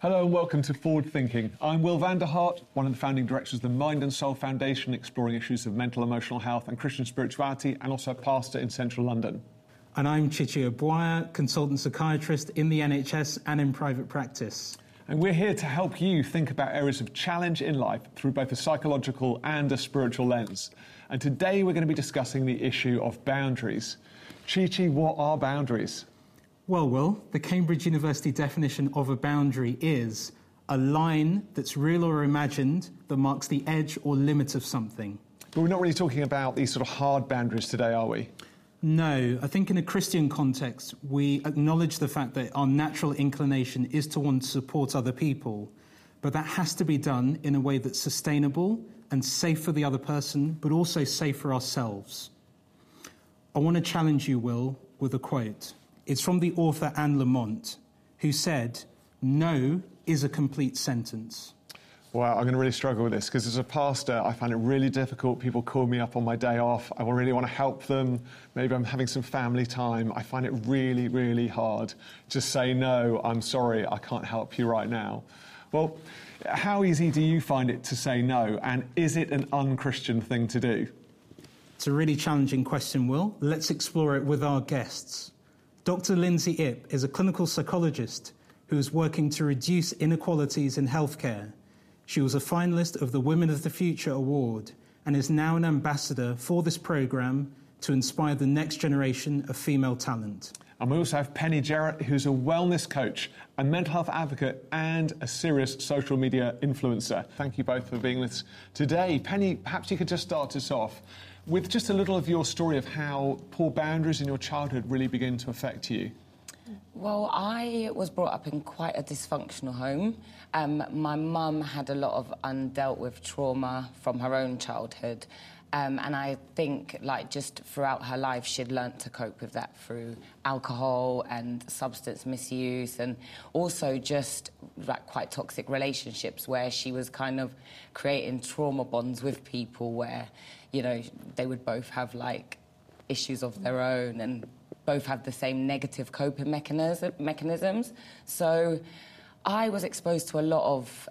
Hello and welcome to Forward Thinking. I'm Will van der Hart, one of the founding directors of the Mind and Soul Foundation, exploring issues of mental emotional health and Christian spirituality, and also a pastor in central London. And I'm Chichi Obuaya, consultant psychiatrist in the NHS and in private practice. And we're here to help you think about areas of challenge in life through both a psychological and a spiritual lens. And today we're going to be discussing the issue of boundaries. Chichi, what are boundaries? Well, Will, the Cambridge University definition of a boundary is a line that's real or imagined that marks the edge or limit of something. But we're not really talking about these sort of hard boundaries today, are we? No, I think in a Christian context, we acknowledge the fact that our natural inclination is to want to support other people, but that has to be done in a way that's sustainable and safe for the other person, but also safe for ourselves. I want to challenge you, Will, with a quote. It's from the author Anne Lamott, who said, "No is a complete sentence." Wow, I'm going to really struggle with this because as a pastor, I find it really difficult. People call me up on my day off. I really want to help them. Maybe I'm having some family time. I find it really, really hard to say, no, I'm sorry, I can't help you right now. Well, how easy do you find it to say no? And is it an un-Christian thing to do? It's a really challenging question, Will. Let's explore it with our guests. Dr. Lindsay Ip is a clinical psychologist who is working to reduce inequalities in healthcare. She was a finalist of the Women of the Future Award and is now an ambassador for this programme to inspire the next generation of female talent. And we also have Penny Jarrett, who's a wellness coach, a mental health advocate and a serious social media influencer. Thank you both for being with us today. Penny, perhaps you could just start us off with just a little of your story of how poor boundaries in your childhood really begin to affect you. Well, I was brought up in quite a dysfunctional home. My mum had a lot of undealt with trauma from her own childhood. And I think, just throughout her life, she'd learnt to cope with that through alcohol and substance misuse, and also just, quite toxic relationships where she was kind of creating trauma bonds with people where, they would both have, issues of their own and both have the same negative coping mechanisms. So I was exposed to a lot of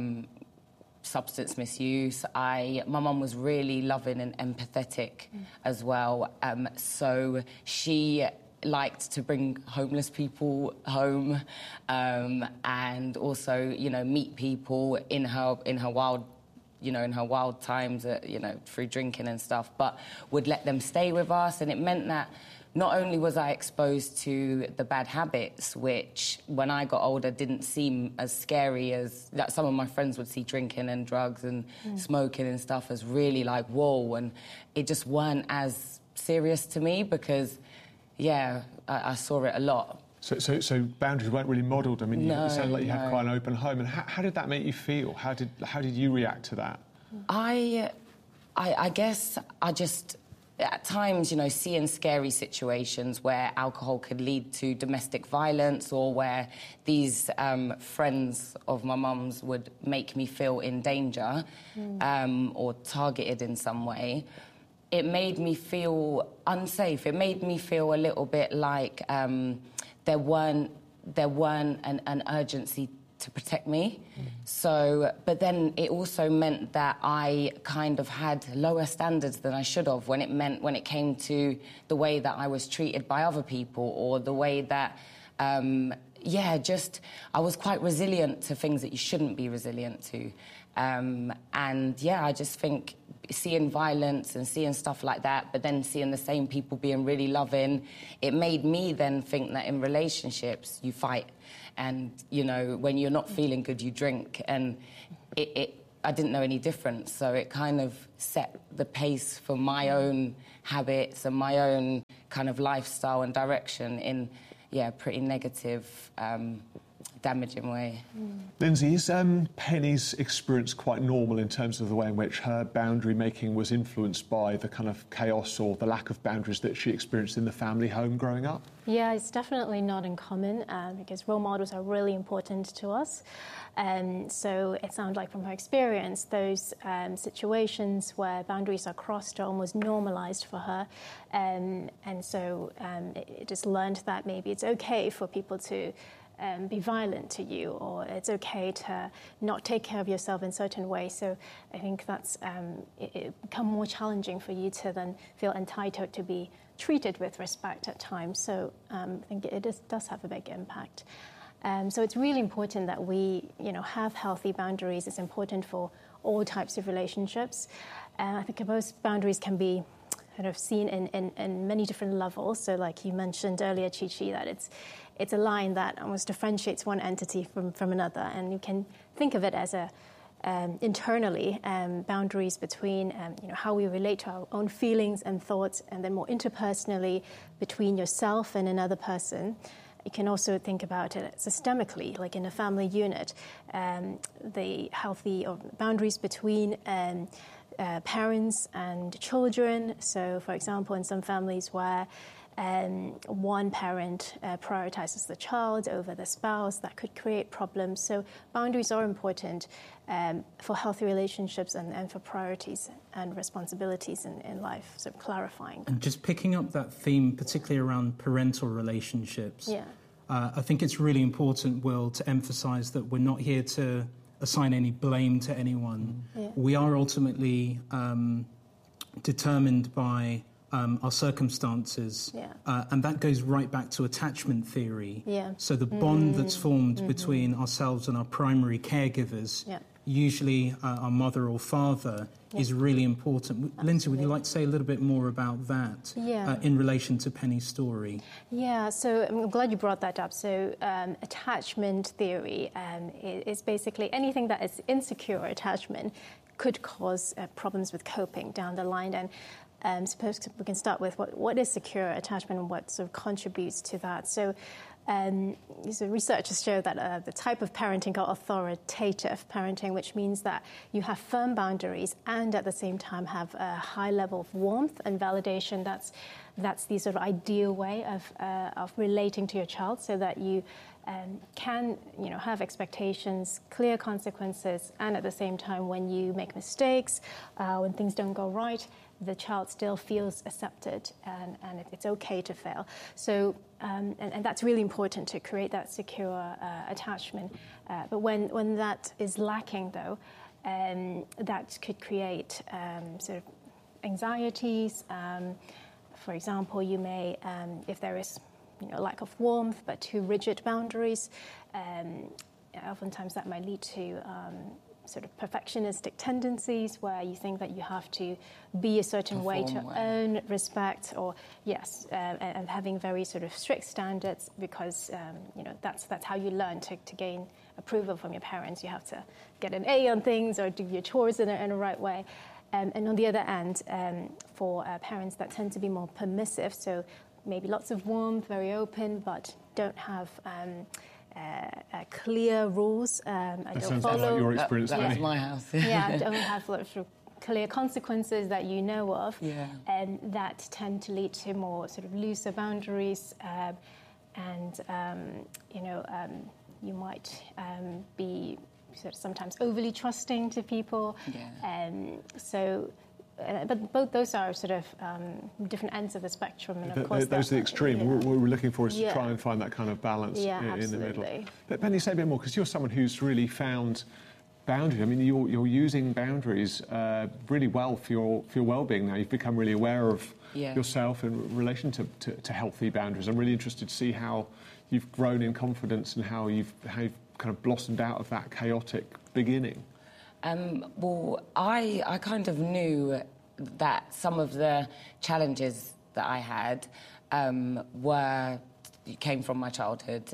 substance misuse. My mum was really loving and empathetic as well. So she liked to bring homeless people home and also, meet people in her wild in her wild times, through drinking and stuff, but would let them stay with us. And it meant that not only was I exposed to the bad habits, which when I got older didn't seem as scary as that some of my friends would see drinking and drugs and smoking and stuff as really whoa, and it just weren't as serious to me because, I saw it a lot. So boundaries weren't really modelled. I mean, No, it sounded like you had quite an open home. And how did that make you feel? How did you react to that? I guess I just, at times, seeing scary situations where alcohol could lead to domestic violence or where these friends of my mum's would make me feel in danger or targeted in some way, it made me feel unsafe. It made me feel a little bit like there weren't an urgency to protect me. So, but then it also meant that I kind of had lower standards than I should have when it came to the way that I was treated by other people or the way that, I was quite resilient to things that you shouldn't be resilient to. I just think seeing violence and seeing stuff like that, but then seeing the same people being really loving, it made me then think that in relationships you fight. And, when you're not feeling good, you drink. And I didn't know any difference. So it kind of set the pace for my own habits and my own kind of lifestyle and direction in, pretty negative, damaging way. Lindsay, is Penny's experience quite normal in terms of the way in which her boundary making was influenced by the kind of chaos or the lack of boundaries that she experienced in the family home growing up? Yeah, it's definitely not uncommon because role models are really important to us. So it sounds like from her experience, those situations where boundaries are crossed are almost normalized for her. And so it just learned that maybe it's okay for people to be violent to you, or it's okay to not take care of yourself in certain ways. So I think that's it become more challenging for you to then feel entitled to be treated with respect at times. So I think it does have a big impact. So it's really important that we, have healthy boundaries. It's important for all types of relationships. I think most boundaries can be kind of seen in many different levels. So like you mentioned earlier, Chi-Chi, that it's a line that almost differentiates one entity from another. And you can think of it as internally, boundaries between, how we relate to our own feelings and thoughts, and then more interpersonally between yourself and another person. You can also think about it systemically, like in a family unit, the healthy boundaries between parents and children. So, for example, in some families where one parent prioritizes the child over the spouse, that could create problems. So boundaries are important for healthy relationships and for priorities and responsibilities in life, so clarifying. And just picking up that theme, particularly around parental relationships, I think it's really important, Will, to emphasise that we're not here to assign any blame to anyone. Yeah. We are ultimately determined by our circumstances, and that goes right back to attachment theory. Yeah. So the bond that's formed between ourselves and our primary caregivers, usually our mother or father, is really important. Absolutely. Lindsay, would you like to say a little bit more about that in relation to Penny's story? Yeah, so I'm glad you brought that up. So attachment theory is basically anything that is insecure attachment could cause problems with coping down the line. And suppose we can start with what is secure attachment and what sort of contributes to that. So researchers show that the type of parenting called authoritative parenting, which means that you have firm boundaries and at the same time have a high level of warmth and validation. That's the sort of ideal way of relating to your child, so that you can have expectations, clear consequences, and at the same time, when you make mistakes, when things don't go right, the child still feels accepted and it's okay to fail. So, and that's really important to create that secure attachment. But when that is lacking, though, that could create sort of anxieties. For example, you may, if there is lack of warmth but too rigid boundaries, oftentimes that might lead to sort of perfectionistic tendencies where you think that you have to be a certain way to earn respect, or and having very sort of strict standards because that's how you learn to gain approval from your parents. You have to get an A on things or do your chores in a right way. And on the other hand, for parents that tend to be more permissive, so maybe lots of warmth, very open, but don't have clear rules. I don't follow. Like your experience. That's my house. I don't have sort of clear consequences that you know of, and that tend to lead to more sort of looser boundaries, you might be sort of sometimes overly trusting to people. But both those are sort of different ends of the spectrum, and of course those are the extreme. What we're looking for is to try and find that kind of balance in the middle. But Penny, say a bit more, because you're someone who's really found boundaries. I mean, you're using boundaries really well for your well-being now. You've become really aware of yourself in relation to healthy boundaries. I'm really interested to see how you've grown in confidence and how you've kind of blossomed out of that chaotic beginning. Well, I kind of knew that some of the challenges that I had came from my childhood.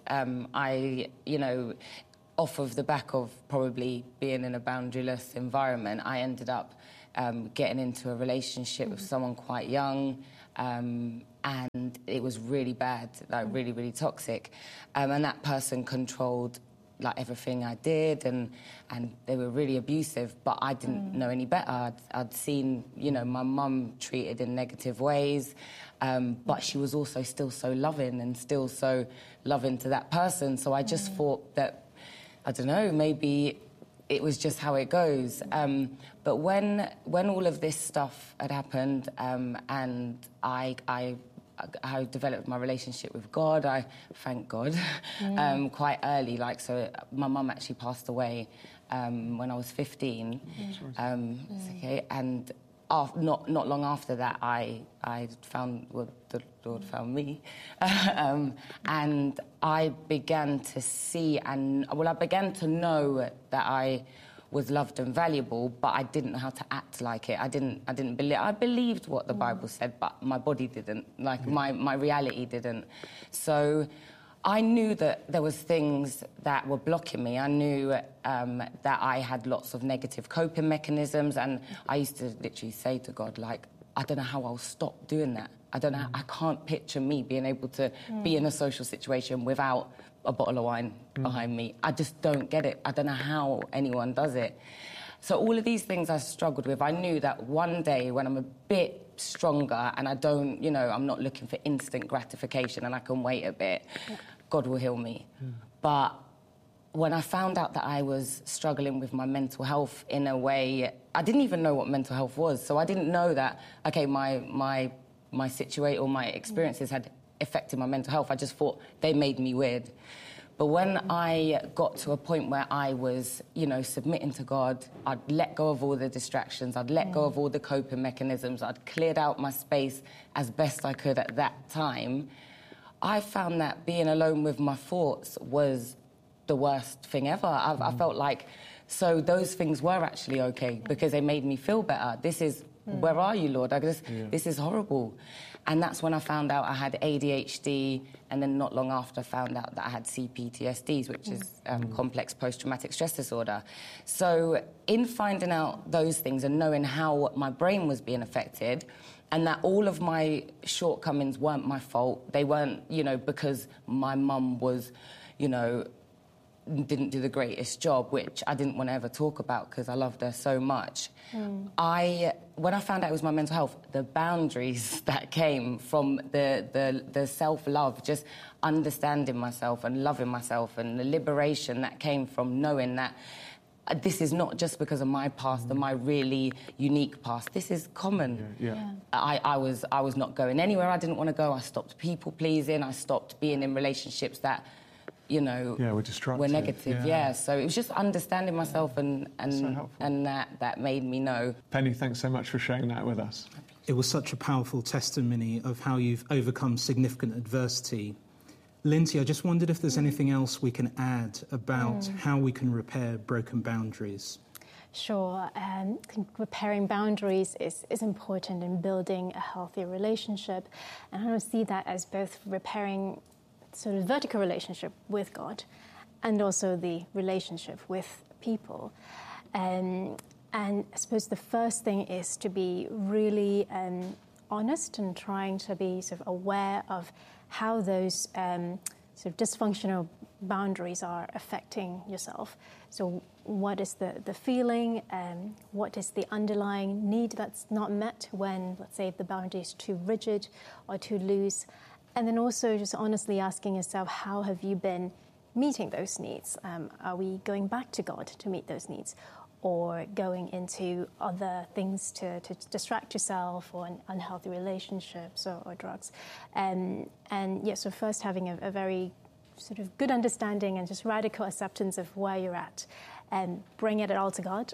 Off of the back of probably being in a boundaryless environment, I ended up getting into a relationship with someone quite young, and it was really bad, like really, really toxic. And that person controlled like everything I did, and they were really abusive, but I didn't know any better. I'd seen, my mum treated in negative ways, but she was also still so loving and still so loving to that person. So I just thought that, I don't know, maybe it was just how it goes. But when all of this stuff had happened, and I I developed my relationship with God. I thank God quite early. Like, so my mum actually passed away when I was 15. It's okay. And not long after that, I found, well, the Lord found me, and I began to see I began to know that I was loved and valuable, but I didn't know how to act like it. I didn't believe. I believed what the Bible said, but my body didn't. Like my reality didn't. So I knew that there was things that were blocking me. I knew that I had lots of negative coping mechanisms, and I used to literally say to God, like, I don't know how I'll stop doing that. I don't know. I can't picture me being able to be in a social situation without a bottle of wine behind me. I just don't get it. I don't know how anyone does it. So all of these things I struggled with. I knew that one day when I'm a bit stronger and I don't, I'm not looking for instant gratification and I can wait a bit, God will heal me. But when I found out that I was struggling with my mental health in a way, I didn't even know what mental health was. So I didn't know that, okay, my situation or my experiences had affected my mental health. I just thought they made me weird. But when I got to a point where I was, submitting to God, I'd let go of all the distractions, I'd let go of all the coping mechanisms, I'd cleared out my space as best I could at that time, I found that being alone with my thoughts was the worst thing ever. I felt like, so those things were actually okay because they made me feel better. This is, where are you, Lord? This is horrible. And that's when I found out I had ADHD, and then not long after found out that I had CPTSD, which is complex post-traumatic stress disorder. So in finding out those things and knowing how my brain was being affected, and that all of my shortcomings weren't my fault, they weren't, because my mum was, didn't do the greatest job, which I didn't want to ever talk about because I loved her so much. When I found out it was my mental health, the boundaries that came from the self-love, just understanding myself and loving myself, and the liberation that came from knowing that this is not just because of my past and my really unique past. This is common. I was not going anywhere I didn't want to go. I stopped people-pleasing. I stopped being in relationships that we're destructive. Were negative, So it was just understanding myself and that made me know. Penny, thanks so much for sharing that with us. It was such a powerful testimony of how you've overcome significant adversity. Lindsay, I just wondered if there's anything else we can add about how we can repair broken boundaries. Sure. I think repairing boundaries is important in building a healthy relationship. And I don't see that as both repairing sort of vertical relationship with God and also the relationship with people. And I suppose the first thing is to be really honest and trying to be sort of aware of how those sort of dysfunctional boundaries are affecting yourself. So what is the feeling? What is the underlying need that's not met when, let's say, the boundary is too rigid or too loose? And then also just honestly asking yourself, how have you been meeting those needs? Are we going back to God to meet those needs, or going into other things to distract yourself, or unhealthy relationships or drugs? So first having a very sort of good understanding and just radical acceptance of where you're at, and bring it all to God.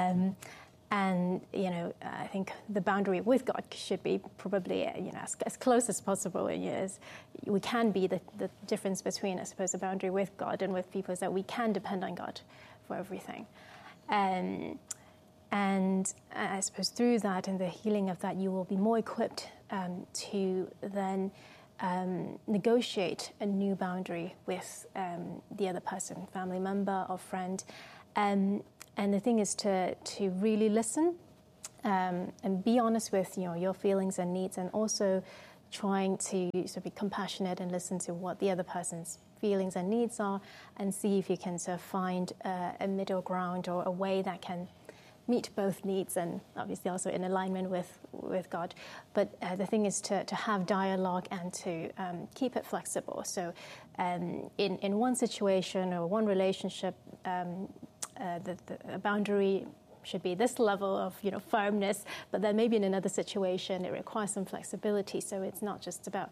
I think the boundary with God should be probably, as close as possible. As we can be, the difference between, I suppose, the boundary with God and with people is that we can depend on God for everything. And I suppose through that and the healing of that, you will be more equipped to then negotiate a new boundary with the other person, family member or friend. And the thing is to really listen and be honest with your feelings and needs, and also trying to sort of be compassionate and listen to what the other person's feelings and needs are, and see if you can sort of find a middle ground or a way that can meet both needs, and obviously also in alignment with God. But the thing is to have dialogue and to keep it flexible. So in one situation or one relationship, the boundary should be this level of firmness, but then maybe in another situation it requires some flexibility. So it's not just about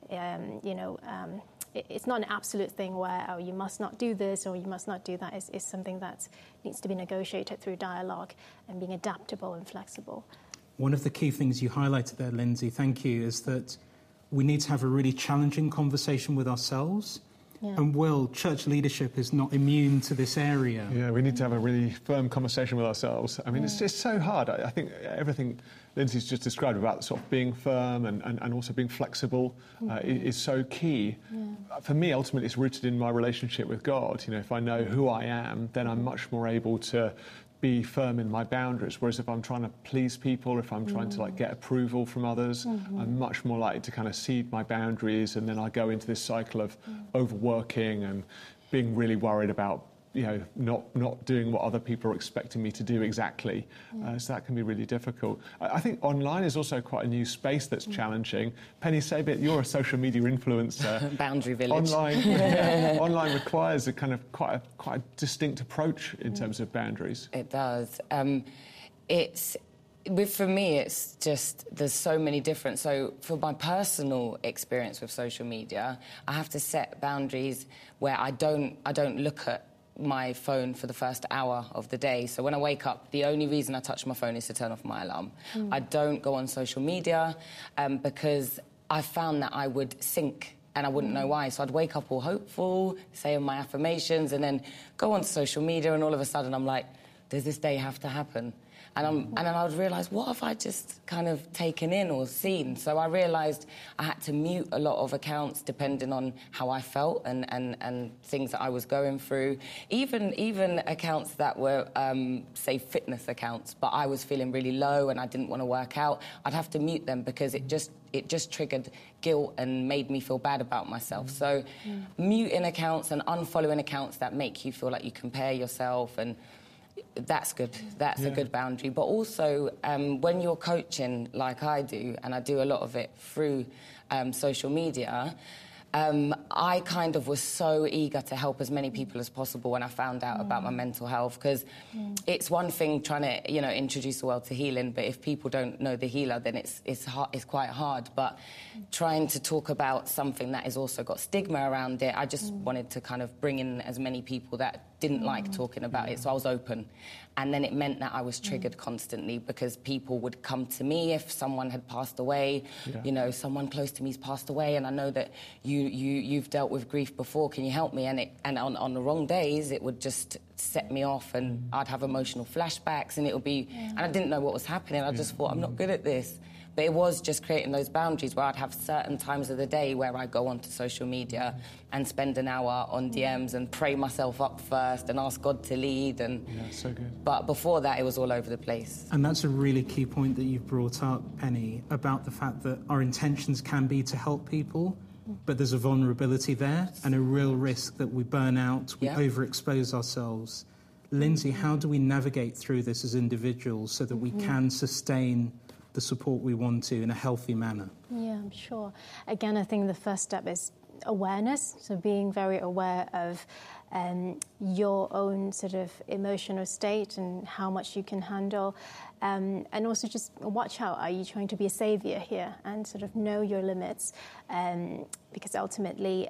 it's not an absolute thing where you must not do this or you must not do that. It's something that needs to be negotiated through dialogue and being adaptable and flexible. One of the key things you highlighted there, Lindsay, thank you, is that we need to have a really challenging conversation with ourselves. Yeah. And church leadership is not immune to this area. Yeah, we need to have a really firm conversation with ourselves. I mean, it's just so hard. I think everything Lindsay's just described about sort of being firm and also being flexible is so key. Yeah. For me, ultimately, it's rooted in my relationship with God. If I know who I am, then I'm much more able to be firm in my boundaries, whereas if I'm trying to please people, if I'm trying to get approval from others, I'm much more likely to kind of cede my boundaries, and then I go into this cycle of overworking and being really worried about not doing what other people are expecting me to do exactly. So that can be really difficult. I think online is also quite a new space that's challenging. Penny Sabit, you're a social media influencer. Boundary village. Online requires a kind of quite a distinct approach in terms of boundaries. It does. For me, it's just there's so many different. So for my personal experience with social media, I have to set boundaries where I don't look at my phone for the first hour of the day. So when I wake up, the only reason I touch my phone is to turn off my alarm. I don't go on social media because I found that I would sink and I wouldn't know why. So I'd wake up all hopeful, say my affirmations, and then go on social media, and all of a sudden I'm like, does this day have to happen? And then I would realise, what have I just kind of taken in or seen? So I realised I had to mute a lot of accounts depending on how I felt and things that I was going through. Even accounts that were, say, fitness accounts, but I was feeling really low and I didn't want to work out, I'd have to mute them because it just triggered guilt and made me feel bad about myself. So muting accounts and unfollowing accounts that make you feel like you compare yourself, and that's good. That's a good boundary. But also, when you're coaching like I do, and I do a lot of it through social media, I kind of was so eager to help as many people as possible when I found out about my mental health, because it's one thing trying to, introduce the world to healing, but if people don't know the healer, then it's quite hard. But trying to talk about something that has also got stigma around it, I just wanted to kind of bring in as many people that didn't like talking about it, so I was open. And then it meant that I was triggered constantly because people would come to me if someone had passed away. Someone close to me's passed away, and I know that you've dealt with grief before. Can you help me? And on the wrong days, it would just set me off, and I'd have emotional flashbacks, and it would be. And I didn't know what was happening. I just thought, I'm not good at this. But it was just creating those boundaries where I'd have certain times of the day where I go onto social media and spend an hour on DMs and pray myself up first and ask God to lead. And so good. But before that, it was all over the place. And that's a really key point that you've brought up, Penny, about the fact that our intentions can be to help people, but there's a vulnerability there and a real risk that we burn out, we overexpose ourselves. Lindsay, how do we navigate through this as individuals so that we can sustain the support we want to in a healthy manner? Yeah, I'm sure. Again, I think the first step is awareness, so being very aware of your own sort of emotional state and how much you can handle, and also just watch out. Are you trying to be a saviour here? And sort of know your limits, because ultimately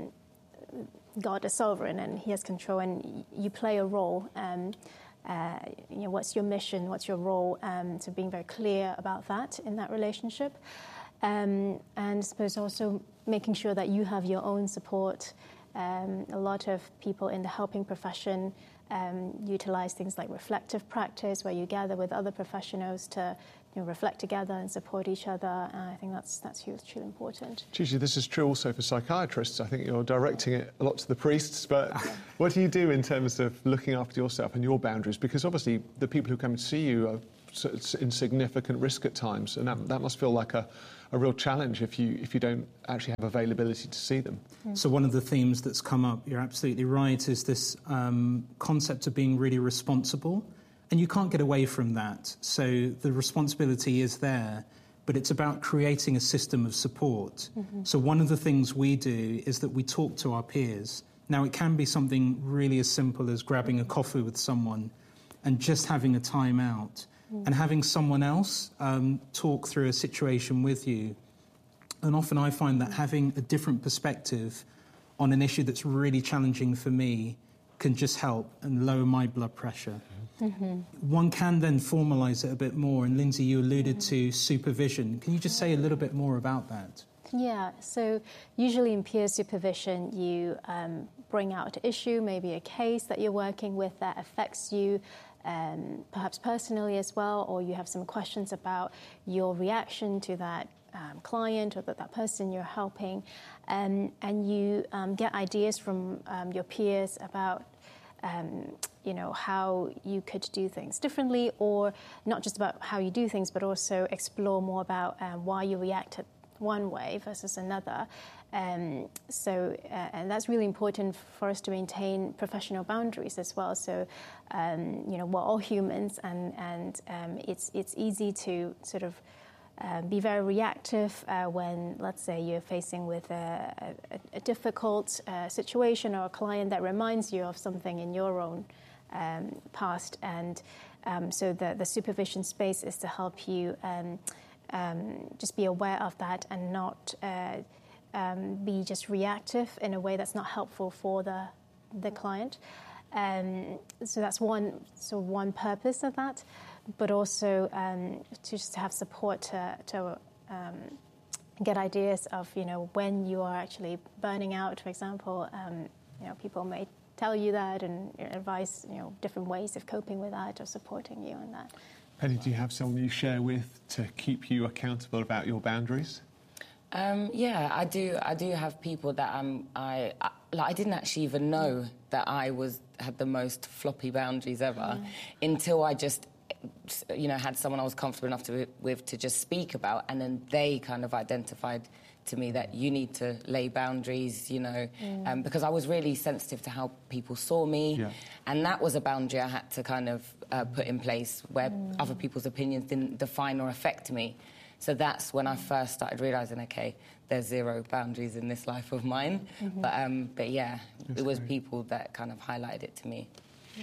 God is sovereign and he has control, and you play a role. What's your mission, what's your role, so being very clear about that in that relationship. And I suppose also making sure that you have your own support. A lot of people in the helping profession utilize things like reflective practice, where you gather with other professionals to reflect together and support each other. And I think that's hugely important. Gigi, this is true also for psychiatrists. I think you're directing it a lot to the priests, but what do you do in terms of looking after yourself and your boundaries? Because obviously the people who come to see you are in significant risk at times, and that must feel like a real challenge if you don't actually have availability to see them. So one of the themes that's come up, you're absolutely right, is this concept of being really responsible. And you can't get away from that. So the responsibility is there, but it's about creating a system of support. So one of the things we do is that we talk to our peers. Now, it can be something really as simple as grabbing a coffee with someone and just having a time out and having someone else talk through a situation with you. And often I find that having a different perspective on an issue that's really challenging for me can just help and lower my blood pressure. One can then formalise it a bit more, and Lindsay, you alluded to supervision. Can you just say a little bit more about that? Yeah, so usually in peer supervision, you bring out an issue, maybe a case that you're working with that affects you, perhaps personally as well, or you have some questions about your reaction to that client or that person you're helping, and you get ideas from your peers about how you could do things differently, or not just about how you do things, but also explore more about why you reacted one way versus another. And that's really important for us to maintain professional boundaries as well. So, we're all humans, and it's easy to sort of be very reactive when, let's say, you're facing with a difficult situation or a client that reminds you of something in your own past. And so the supervision space is to help you just be aware of that and not be just reactive in a way that's not helpful for the client. So that's one purpose of that, but also to just have support to get ideas of when you are actually burning out, for example. People may tell you that and advise different ways of coping with that or supporting you in that. Penny, do you have someone you share with to keep you accountable about your boundaries? Yeah, I do. I do have people that I didn't actually even know that I had the most floppy boundaries ever until I just had someone I was comfortable enough to just speak about, and then they kind of identified to me that you need to lay boundaries, because I was really sensitive to how people saw me, and that was a boundary I had to kind of put in place where other people's opinions didn't define or affect me. So that's when I first started realising, okay, there's zero boundaries in this life of mine. But yeah, it was people that kind of highlighted it to me. Yeah.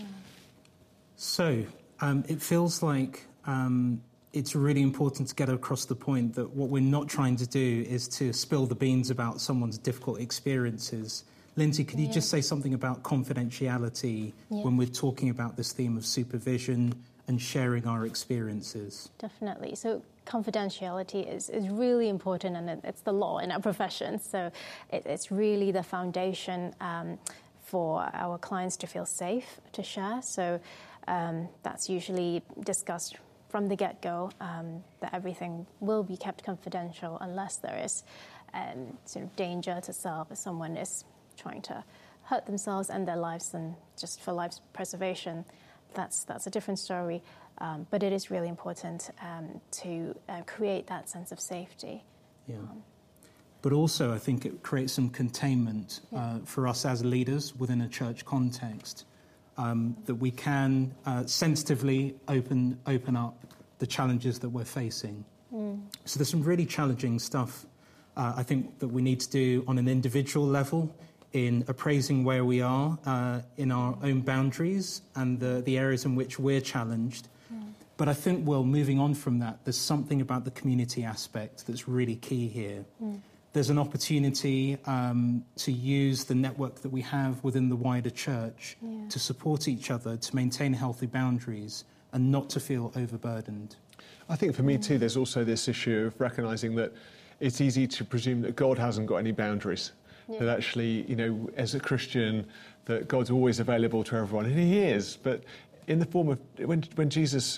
So it feels like it's really important to get across the point that what we're not trying to do is to spill the beans about someone's difficult experiences. Lindsay, could you just say something about confidentiality when we're talking about this theme of supervision and sharing our experiences? Definitely. So confidentiality is really important, and it's the law in our profession. So it's really the foundation for our clients to feel safe to share. So that's usually discussed from the get-go, that everything will be kept confidential unless there is sort of danger to self, if someone is trying to hurt themselves and their lives, and just for life preservation, that's a different story. But it is really important to create that sense of safety. Yeah. But also, I think it creates some containment for us as leaders within a church context, that we can sensitively open up the challenges that we're facing. So there's some really challenging stuff, I think, that we need to do on an individual level in appraising where we are in our own boundaries and the areas in which we're challenged. But I think, well, moving on from that, there's something about the community aspect that's really key here. There's an opportunity to use the network that we have within the wider church to support each other, to maintain healthy boundaries and not to feel overburdened. I think for me too, there's also this issue of recognising that it's easy to presume that God hasn't got any boundaries. That actually, as a Christian, that God's always available to everyone, and he is. But in the form of, when Jesus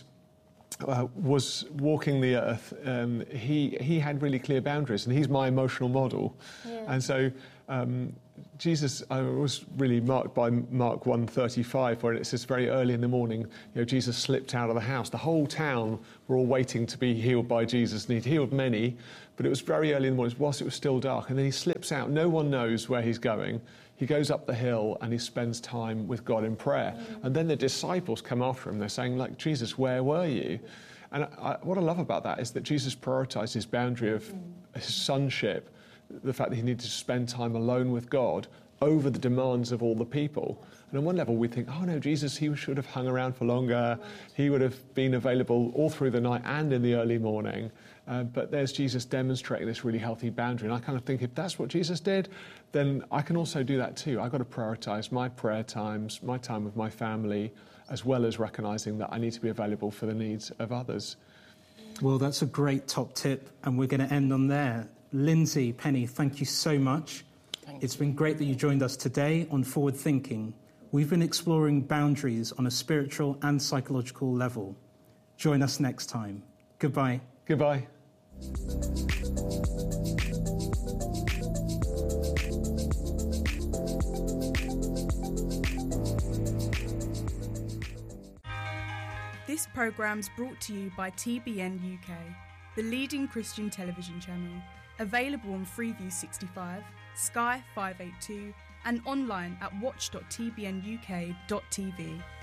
was walking the earth, he had really clear boundaries, and he's my emotional model. And so Jesus, I was really marked by Mark 1:35, where it says very early in the morning, Jesus slipped out of the house. The whole town were all waiting to be healed by Jesus, and he'd healed many, but it was very early in the morning, whilst it was still dark, and then he slips out. No one knows where he's going. He goes up the hill and he spends time with God in prayer. And then the disciples come after him. They're saying, like, Jesus, where were you? And what I love about that is that Jesus prioritised his boundary of his sonship, the fact that he needed to spend time alone with God, over the demands of all the people. And on one level, we think, oh no, Jesus, he should have hung around for longer. He would have been available all through the night and in the early morning. But there's Jesus demonstrating this really healthy boundary. And I kind of think if that's what Jesus did, then I can also do that too. I've got to prioritise my prayer times, my time with my family, as well as recognising that I need to be available for the needs of others. Well, that's a great top tip, and we're going to end on there. Lindsay, Penny, thank you so much. It's been great that you joined us today on Forward Thinking. We've been exploring boundaries on a spiritual and psychological level. Join us next time. Goodbye. Goodbye. This programme's brought to you by TBN UK, the leading Christian television channel, available on Freeview 65, Sky 582 and online at watch.tbnuk.tv.